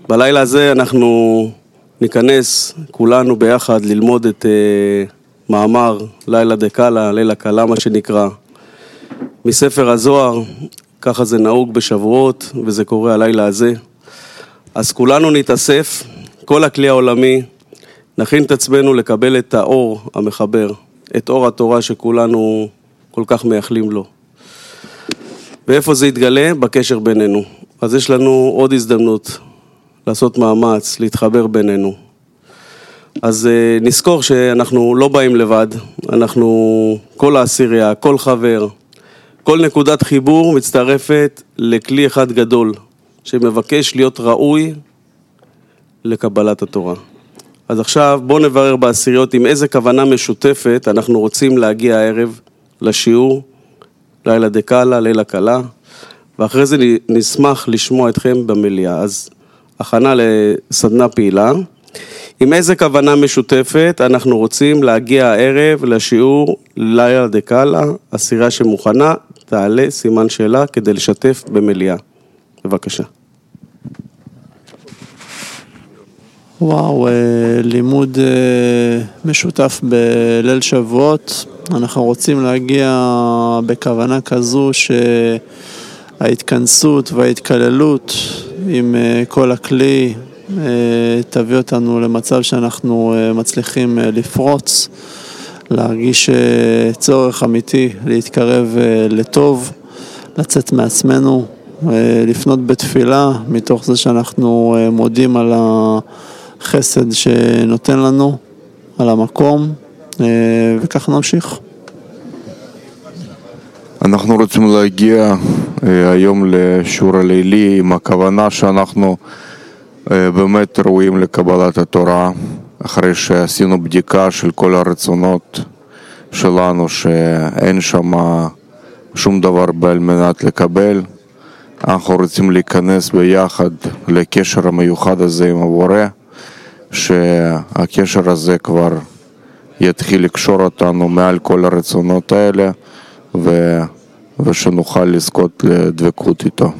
בלילה הזה אנחנו ניכנס כולנו ביחד ללמוד את מאמר לילה דקאלה, לילה קלה מה שנקרא, מספר הזוהר. ככה זה נהוג בשבועות וזה קורה הלילה הזה. אז כולנו נתאסף, כל הכלי העולמי, נכין את עצמנו לקבל את האור המחבר, את אור התורה שכולנו כל כך מייחלים לו. ואיפה זה יתגלה? בקשר בינינו. אז יש לנו עוד הזדמנות לעשות מאמץ, להתחבר בינינו. אז נזכור שאנחנו לא באים לבד, אנחנו, כל העשירייה, כל חבר, כל נקודת חיבור מצטרפת לכלי אחד גדול, שמבקש להיות ראוי לקבלת התורה. אז עכשיו בואו נברר בעשיריות עם איזה כוונה משותפת אנחנו רוצים להגיע הערב לשיעור, לילה דקאלה, לילה קלה, ואחרי זה נשמח לשמוע אתכם במליאה. אז הכנה לסדנה פעילה. עם איזה כוונה משותפת אנחנו רוצים להגיע הערב לשיעור לילה דקאלה, עשירייה שמוכנה, תעלה סימן שאלה כדי לשתף במליאה. בבקשה. וואו, לימוד משותף בליל שבועות. אנחנו רוצים להגיע בכוונה כזו שההתכנסות וההתכללות עם כל הכלי תביא אותנו למצב שאנחנו מצליחים לפרוץ, להרגיש צורך אמיתי, להתקרב לטוב, לצאת מעצמנו, לפנות בתפילה, מתוך זה שאנחנו מודים על החסד שנותן לנו, על המקום, וכך נמשיך. אנחנו רוצים להגיע היום לשיעור הלילי עם הכוונה שאנחנו באמת ראויים לקבלת התורה, אחרי שעשינו בדיקה של כל הרצונות שלנו, שאין שם שום דבר על מנת לקבל. אנחנו רוצים להיכנס ביחד לקשר המיוחד הזה עם הבורא, שהקשר הזה כבר יתחיל לקשור אותנו מעל כל הרצונות האלה, ושנוכל לזכות לדבקות איתו.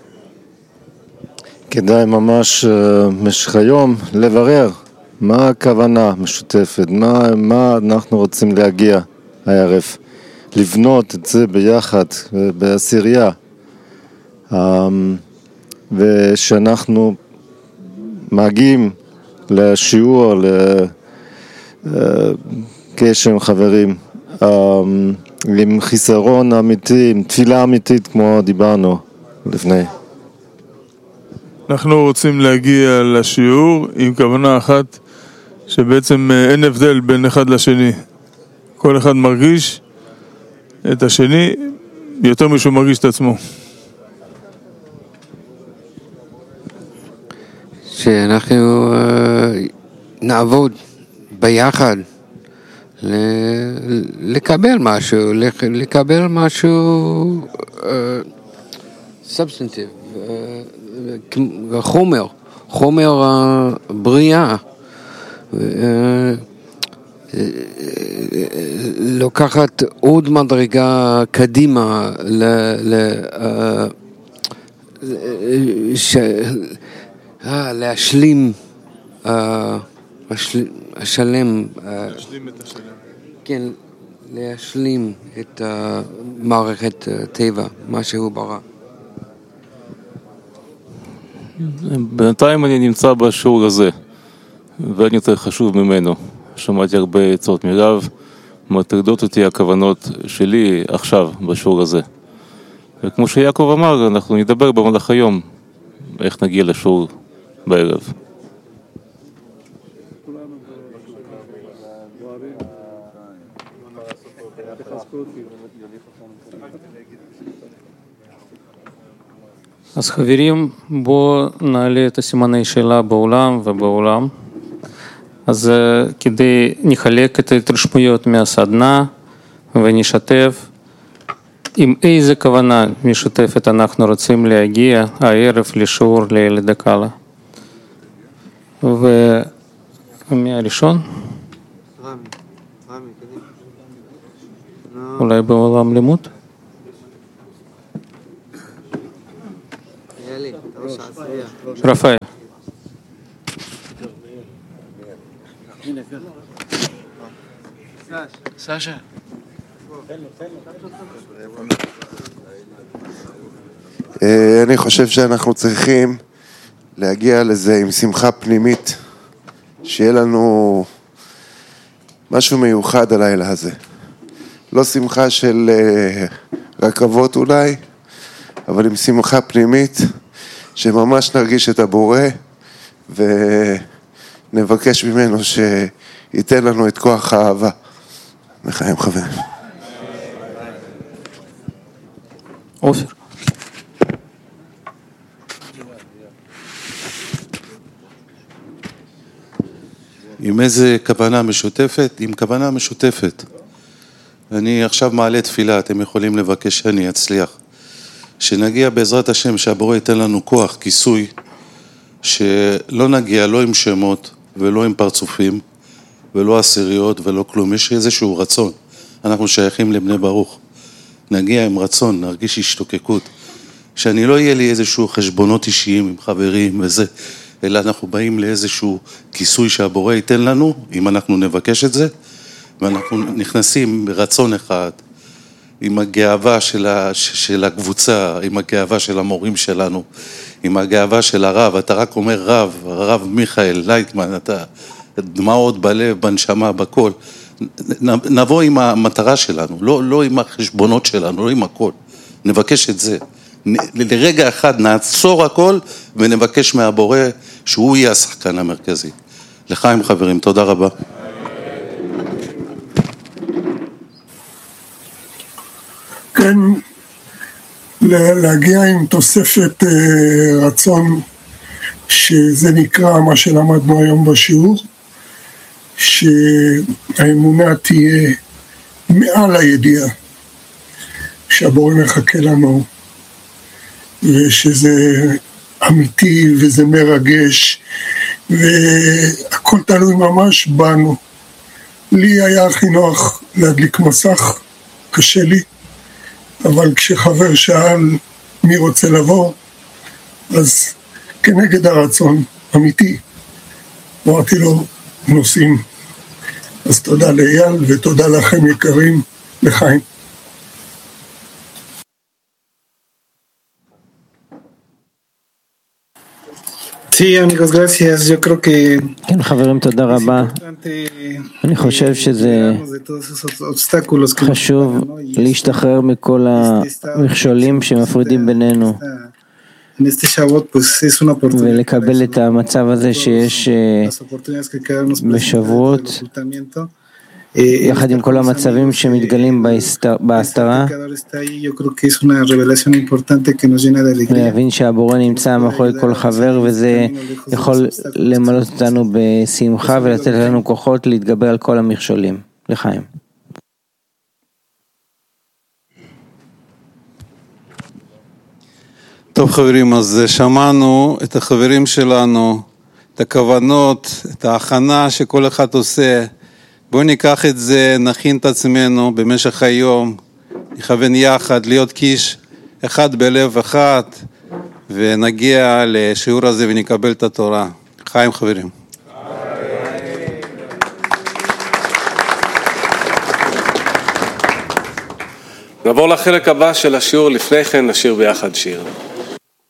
כדאי ממש במשך היום לברר מה הכוונה משותפת, מה אנחנו רוצים להגיע הערב, לבנות את זה ביחד בעשירייה, ושאנחנו מגיעים לשיעור, לקשר עם חברים, עם חיסרון אמיתי, עם תפילה אמיתית כמו דיברנו לפני. אנחנו רוצים להגיע לשיעור עם כוונה אחת, שבעצם אין הבדל בין אחד לשני. כל אחד מרגיש את השני יותר משהו מרגיש את עצמו. שאנחנו נעבוד ביחד לקבל משהו substantive, חומר בריאה, לוקחת עוד מדרגה קדימה להשלים השלם, כן, להשלים את מערכת טבע, מה שהוא ברא. בינתיים אני נמצא בשיעור הזה, ואין יותר חשוב ממנו. שמעתי הרבה עצות מרב, מטרידות אותי הכוונות שלי עכשיו בשיעור הזה. וכמו שיעקב אמר, אנחנו נדבר במהלך היום, איך נגיע לשיעור בערב. אז חברים, בואו נעלה את הסימני שאלה בעולם ובעולם. אז כדי נחלק את ההתרשמויות מהסדנה ונשתף עם איזה כוונה משותפת אנחנו רוצים להגיע הערב לשיעור לילה דקאלה. ומי הראשון? אולי בעולם לימוד? רפאל. סשה. אני חושב שאנחנו צריכים להגיע לזה עם שמחה פנימית, שיהיה לנו משהו מיוחד הלילה הזה. לא שמחה של רכבות אולי, אבל עם שמחה פנימית, שממש נרגיש את הבורא, ונבקש ממנו שייתן לנו את כוח האהבה. לחיים חברים. עופר. עם איזה כוונה משותפת? עם כוונה משותפת. אני עכשיו מעלה תפילה, אתם יכולים לבקש שאני אצליח. שנגיע בעזרת השם, שהבורא ייתן לנו כוח, כיסוי, שלא נגיע לא עם שמות ולא עם פרצופים ולא עשיריות ולא כלום. יש איזשהו רצון. אנחנו שייכים לבני ברוך. נגיע עם רצון, נרגיש השתוקקות. שאני לא יהיה לי איזשהו חשבונות אישיים עם חברים וזה, אלא אנחנו באים לאיזשהו כיסוי שהבורא ייתן לנו, אם אנחנו נבקש את זה, ואנחנו נכנסים ברצון אחד, עם הגאווה של הקבוצה, עם הגאווה של המורים שלנו, עם הגאווה של הרב. אתה רק אומר הרב מיכאל לייטמן, אתה דמעות בלב, בנשמה, בכל. נבוא עם המטרה שלנו, לא עם החשבונות שלנו, לא עם הכל. נבקש את זה. לרגע אחד נעצור הכל ונבקש מהבורא שהוא יהיה השחקן המרכזי. לחיים חברים, תודה רבה. כן, להגיע עם תוספת רצון, שזה נקרא מה שלמדנו היום בשיעור, שהאמונה תהיה מעל הידיעה, שהבורא מחכה לנו, ושזה אמיתי וזה מרגש, והכל תלוי ממש בנו. לי היה הכי נוח להדליק מסך, קשה לי, אבל כשחבר שאל מי רוצה לבוא, אז כנגד הרצון, אמיתי, אמרתי לו, נוסעים. אז תודה לאייל ותודה לכם יקרים, לחיים. כן חברים, תודה רבה. אני חושב שזה חשוב להשתחרר מכל המכשולים שמפרידים בינינו ולקבל את המצב הזה שיש בשבועות יחד עם כל המצבים שמתגלים בהסתרה, להבין שהבורא נמצא מאחורי כל חבר, וזה יכול למלא אותנו בשמחה ולתת לנו כוחות להתגבר על כל המכשולים. לחיים. טוב חברים, אז שמענו את החברים שלנו, את הכוונות, את ההכנה שכל אחד עושה. בואו ניקח את זה, נכין את עצמנו במשך היום, נכוון יחד, להיות קיש אחד בלב אחד, ונגיע לשיעור הזה ונקבל את התורה. חיים חברים. נעבור לחלק הבא של השיעור, לפני כן נשיר ביחד שיר.